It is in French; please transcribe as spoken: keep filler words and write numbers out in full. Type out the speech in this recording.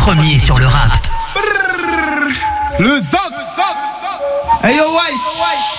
premier sur le rap. Le Zot. Hey yo, White.